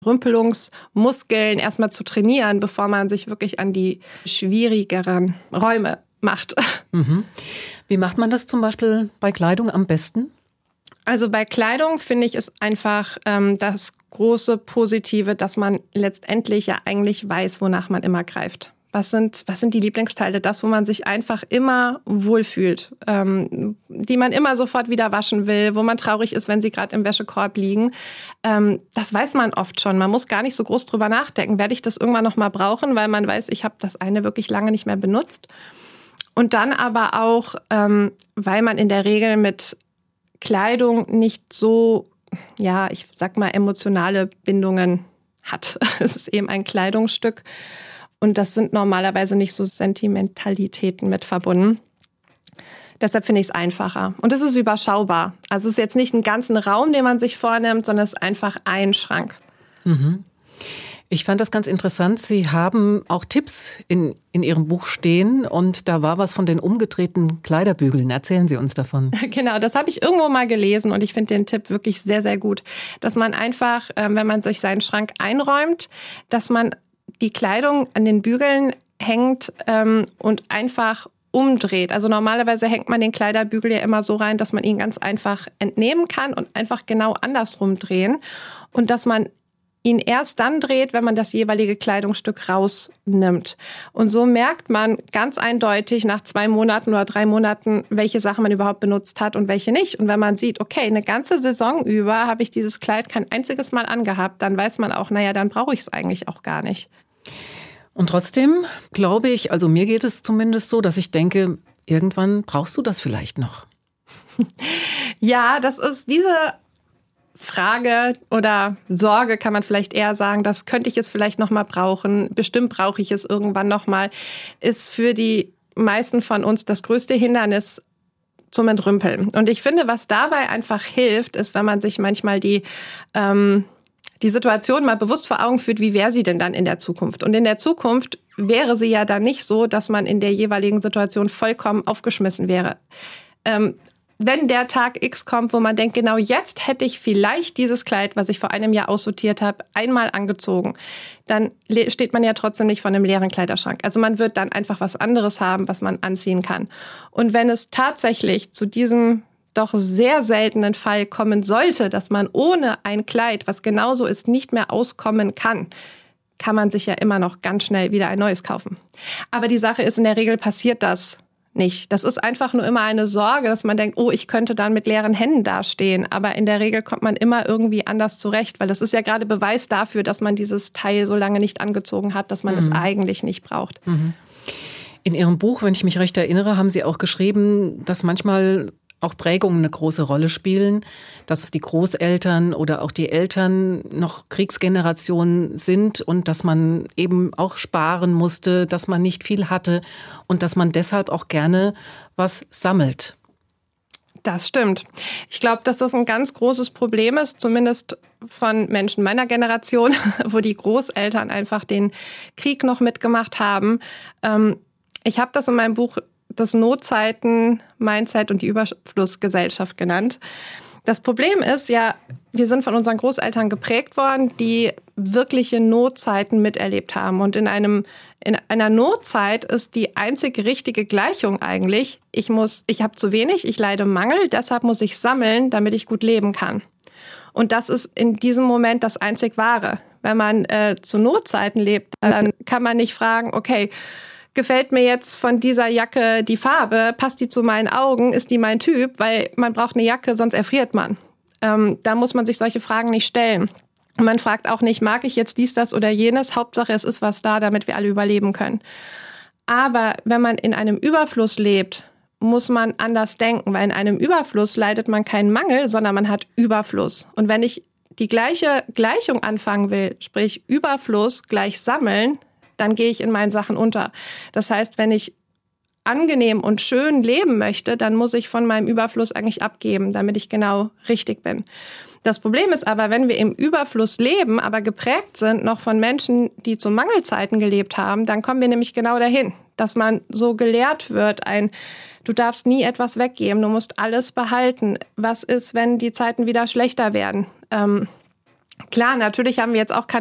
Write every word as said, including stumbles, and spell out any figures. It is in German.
Rümpelungsmuskeln erstmal zu trainieren, bevor man sich wirklich an die schwierigeren Räume macht. Mhm. Wie macht man das zum Beispiel bei Kleidung am besten? Also bei Kleidung finde ich es einfach ähm, das große Positive, dass man letztendlich ja eigentlich weiß, wonach man immer greift. Was sind, was sind die Lieblingsteile? Das, wo man sich einfach immer wohlfühlt, ähm, die man immer sofort wieder waschen will, wo man traurig ist, wenn sie gerade im Wäschekorb liegen. Ähm, das weiß man oft schon. Man muss gar nicht so groß drüber nachdenken. Werde ich das irgendwann noch mal brauchen, weil man weiß, ich habe das eine wirklich lange nicht mehr benutzt. Und dann aber auch, ähm, weil man in der Regel mit Kleidung nicht so, ja, ich sag mal, emotionale Bindungen hat. Es ist eben ein Kleidungsstück. Und das sind normalerweise nicht so Sentimentalitäten mit verbunden. Deshalb finde ich es einfacher. Und es ist überschaubar. Also es ist jetzt nicht einen ganzen Raum, den man sich vornimmt, sondern es ist einfach ein Schrank. Mhm. Ich fand das ganz interessant. Sie haben auch Tipps in, in Ihrem Buch stehen. Und da war was von den umgedrehten Kleiderbügeln. Erzählen Sie uns davon. Genau, das habe ich irgendwo mal gelesen. Und ich finde den Tipp wirklich sehr, sehr gut. Dass man einfach, wenn man sich seinen Schrank einräumt, dass man die Kleidung an den Bügeln hängt ähm, und einfach umdreht. Also normalerweise hängt man den Kleiderbügel ja immer so rein, dass man ihn ganz einfach entnehmen kann und einfach genau andersrum drehen. Und dass man ihn erst dann dreht, wenn man das jeweilige Kleidungsstück rausnimmt. Und so merkt man ganz eindeutig nach zwei Monaten oder drei Monaten, welche Sachen man überhaupt benutzt hat und welche nicht. Und wenn man sieht, okay, eine ganze Saison über habe ich dieses Kleid kein einziges Mal angehabt, dann weiß man auch, naja, dann brauche ich es eigentlich auch gar nicht. Und trotzdem glaube ich, also mir geht es zumindest so, dass ich denke, irgendwann brauchst du das vielleicht noch. Ja, das ist diese Frage oder Sorge, kann man vielleicht eher sagen, das könnte ich jetzt vielleicht noch mal brauchen, bestimmt brauche ich es irgendwann noch mal, ist für die meisten von uns das größte Hindernis zum Entrümpeln. Und ich finde, was dabei einfach hilft, ist, wenn man sich manchmal die ähm, die Situation mal bewusst vor Augen führt, wie wäre sie denn dann in der Zukunft? Und in der Zukunft wäre sie ja dann nicht so, dass man in der jeweiligen Situation vollkommen aufgeschmissen wäre. Ähm, wenn der Tag X kommt, wo man denkt, genau jetzt hätte ich vielleicht dieses Kleid, was ich vor einem Jahr aussortiert habe, einmal angezogen, dann steht man ja trotzdem nicht vor einem leeren Kleiderschrank. Also man wird dann einfach was anderes haben, was man anziehen kann. Und wenn es tatsächlich zu diesem doch sehr seltenen Fall kommen sollte, dass man ohne ein Kleid, was genauso ist, nicht mehr auskommen kann, kann man sich ja immer noch ganz schnell wieder ein neues kaufen. Aber die Sache ist, in der Regel passiert das nicht. Das ist einfach nur immer eine Sorge, dass man denkt, oh, ich könnte dann mit leeren Händen dastehen. Aber in der Regel kommt man immer irgendwie anders zurecht, weil das ist ja gerade Beweis dafür, dass man dieses Teil so lange nicht angezogen hat, dass man mhm. es eigentlich nicht braucht. Mhm. In Ihrem Buch, wenn ich mich recht erinnere, haben Sie auch geschrieben, dass manchmal auch Prägungen eine große Rolle spielen, dass es die Großeltern oder auch die Eltern noch Kriegsgenerationen sind und dass man eben auch sparen musste, dass man nicht viel hatte und dass man deshalb auch gerne was sammelt. Das stimmt. Ich glaube, dass das ein ganz großes Problem ist, zumindest von Menschen meiner Generation, wo die Großeltern einfach den Krieg noch mitgemacht haben. Ich habe das in meinem Buch das Notzeiten-Mindset und die Überflussgesellschaft genannt. Das Problem ist ja, wir sind von unseren Großeltern geprägt worden, die wirkliche Notzeiten miterlebt haben. Und in einem, in einer Notzeit ist die einzige richtige Gleichung eigentlich, ich muss, ich habe zu wenig, ich leide Mangel, deshalb muss ich sammeln, damit ich gut leben kann. Und das ist in diesem Moment das einzig Wahre. Wenn man äh, zu Notzeiten lebt, dann kann man nicht fragen, okay, gefällt mir jetzt von dieser Jacke die Farbe, passt die zu meinen Augen, ist die mein Typ? Weil man braucht eine Jacke, sonst erfriert man. Ähm, da muss man sich solche Fragen nicht stellen. Und man fragt auch nicht, mag ich jetzt dies, das oder jenes? Hauptsache, es ist was da, damit wir alle überleben können. Aber wenn man in einem Überfluss lebt, muss man anders denken, weil in einem Überfluss leidet man keinen Mangel, sondern man hat Überfluss. Und wenn ich die gleiche Gleichung anfangen will, sprich Überfluss gleich sammeln, dann gehe ich in meinen Sachen unter. Das heißt, wenn ich angenehm und schön leben möchte, dann muss ich von meinem Überfluss eigentlich abgeben, damit ich genau richtig bin. Das Problem ist aber, wenn wir im Überfluss leben, aber geprägt sind noch von Menschen, die zu Mangelzeiten gelebt haben, dann kommen wir nämlich genau dahin, dass man so gelehrt wird, ein du darfst nie etwas weggeben, du musst alles behalten. Was ist, wenn die Zeiten wieder schlechter werden? Ähm, Klar, natürlich haben wir jetzt auch keine